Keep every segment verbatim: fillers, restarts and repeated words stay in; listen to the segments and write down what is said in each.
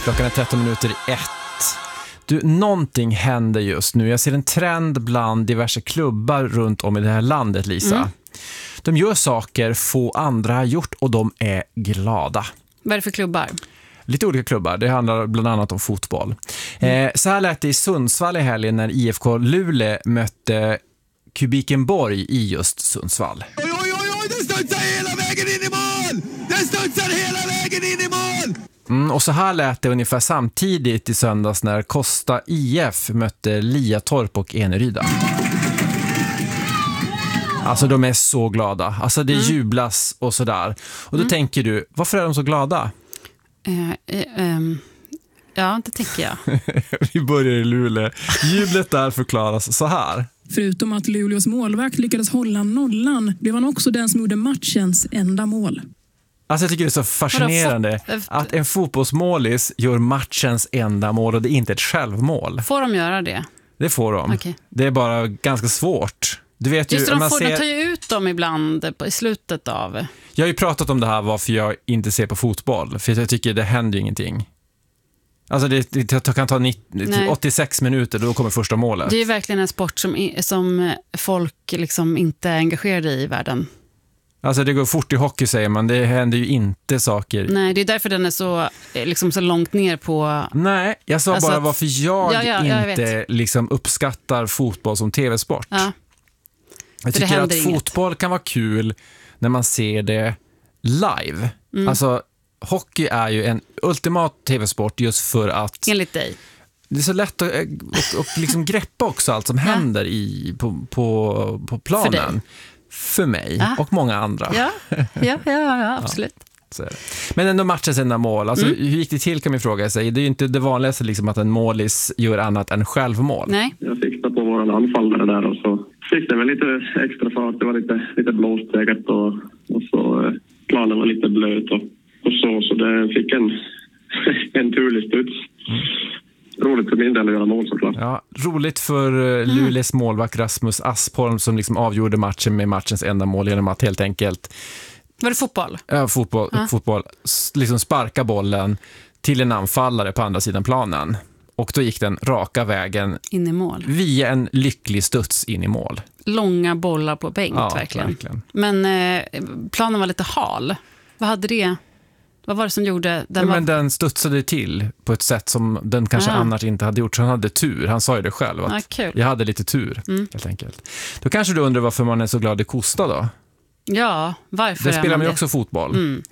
Klockan är tretton minuter i ett. Du, någonting händer just nu. Jag ser en trend bland diverse klubbar runt om i det här landet, Lisa. Mm. De gör saker få andra har gjort och de är glada. Vad är det för klubbar? Lite olika klubbar. Det handlar bland annat om fotboll. Mm. Eh, så här lät det i Sundsvall i helgen när I F K Luleå mötte Kubikenborg i just Sundsvall. Oj, oj, oj, oj, det studsar hela vägen in i mål! Det studsar hela vägen in i mål! Mm, och så här lät det ungefär samtidigt i söndags när Kosta I F mötte Liatorp och Eneryda. Alltså de är så glada. Alltså det mm. jublas och sådär. Och då mm. tänker du, varför är de så glada? Uh, uh, um, ja, det tänker jag. Vi börjar i Luleå. Jublet där förklaras så här. Förutom att Luleås målvakt lyckades hålla nollan blev han också den som gjorde matchens enda mål. Alltså jag tycker det är så fascinerande att en fotbollsmålis gör matchens enda mål och det är inte ett självmål. Får de göra det? Det får de. Okay. Det är bara ganska svårt. Du vet Just ju, de, man får, ser... de tar ju ut dem ibland på, i slutet av... Jag har ju pratat om det här varför jag inte ser på fotboll. För jag tycker det händer ju ingenting. Alltså det, det kan ta nittio, åttiosex minuter, då kommer första målet. Det är ju verkligen en sport som, som folk liksom inte är engagerade i i världen. Alltså det går fort i hockey säger man, det händer ju inte saker. Nej, det är därför den är så, liksom så långt ner på... Nej, jag sa alltså bara att, varför jag, ja, ja, jag inte liksom uppskattar fotboll som tv-sport. Ja. Jag tycker att inget. Fotboll kan vara kul när man ser det live. Mm. Alltså hockey är ju en ultimat tv-sport just för att... Enligt dig. Det är så lätt att och, och liksom greppa också allt som ja. händer i, på, på, på planen. För dig. För mig ja. och många andra. Ja, ja, ja, ja absolut. Ja, så är det. Men ändå matchens enda mål. Alltså, mm. hur gick det till kan man fråga sig. Det är ju inte det vanligaste liksom, att en målis gör annat än självmål. Nej. Jag siktade på våran anfallare där och så fick det väl lite extra fart. Det var lite, lite blåst säkert och, och så eh, planen var lite blöt och, och så. Så det fick en, en turlig studs. Mm. Roligt för min del att göra mål såklart. Ja, roligt för uh, Luleås målvakt Rasmus Aspholm som liksom avgjorde matchen med matchens enda mål genom att helt enkelt... Var det fotboll? Ja, fotboll. Uh. fotboll liksom sparka bollen till en anfallare på andra sidan planen. Och då gick den raka vägen in i mål. Via en lycklig studs in i mål. Långa bollar på bänk, ja, verkligen. verkligen. Men eh, planen var lite hal. Vad hade det... Vad var det som gjorde... Den, ja, var... men den studsade till på ett sätt som den kanske Aha. annars inte hade gjort. Så han hade tur. Han sa ju det själv. Att ah, cool. Jag hade lite tur, mm. helt enkelt. Då kanske du undrar varför man är så glad i Kosta då? Ja, varför det spelar man ju det? också fotboll. Mm.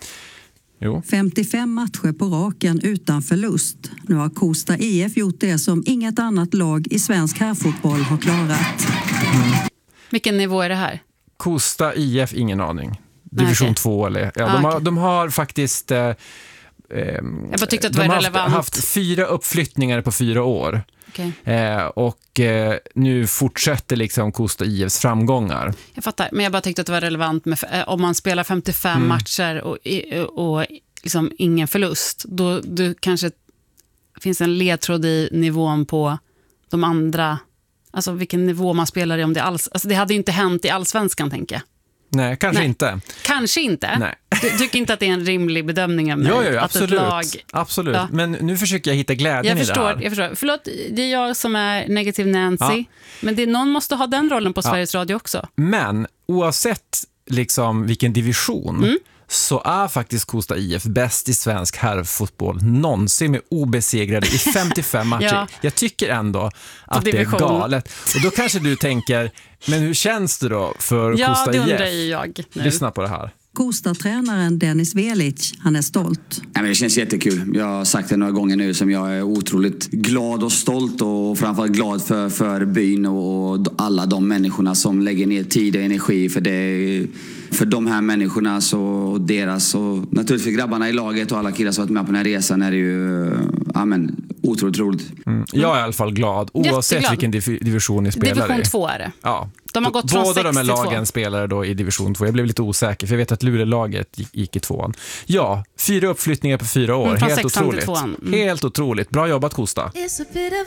Jo. femtiofem matcher på raken utan förlust. Nu har Kosta I F gjort det som inget annat lag i svensk herrfotboll har klarat. Mm. Vilken nivå är det här? Kosta I F, ingen aning. Division okay. två eller ja, ah, de, har, okay. de har faktiskt eh, eh, jag bara tyckte att det de var har relevant. haft, haft fyra uppflyttningar på fyra år. Okay. Eh, och eh, nu fortsätter liksom Kosta I Fs framgångar. Jag fattar, men jag bara tyckte att det var relevant med, eh, om man spelar femtiofem mm. matcher och, och liksom ingen förlust, då, då kanske finns en ledtråd i nivån på de andra, alltså vilken nivå man spelar i om det alls, alltså det hade ju inte hänt i allsvenskan tänker jag. Nej, kanske Nej. inte. Kanske inte. Nej. Du tycker inte att det är en rimlig bedömning av mig? Jo, jo, att absolut. Ett lag... absolut. Ja. Men nu försöker jag hitta glädjen jag i förstår, det här. Jag förstår. Förlåt, det är jag som är negativ Nancy. Ja. Men det, någon måste ha den rollen på Sveriges ja. Radio också. Men oavsett liksom vilken division mm. så är faktiskt Kosta I F bäst i svensk herrfotboll någonsin med obesegrade i femtiofem matcher. Ja. Jag tycker ändå att det är galet. Och då kanske du tänker, men hur känns det då för ja, Kosta I F? Ja, det undrar ju jag nu. Lyssna på det här. Kosta-tränaren Dennis Velic, han är stolt. Ja, men det känns jättekul. Jag har sagt det några gånger nu som jag är otroligt glad och stolt och framförallt glad för, för byn och alla de människorna som lägger ner tid och energi för det. För de här människorna så, och deras och naturligtvis för grabbarna i laget och alla killar som varit med på den här resan är det ju ja, men, otroligt roligt. Mm. Jag är i alla fall glad oavsett Jätteglad. vilken div- division ni spelar division i. två är det. Ja. De har gått från Båda de här sex till lagen två. spelar då i division två. Jag blev lite osäker för jag vet att Luleå-laget gick, gick i tvåan. Ja, fyra uppflyttningar på fyra år. Mm, Helt otroligt. Mm. Helt otroligt. Bra jobbat Kosta.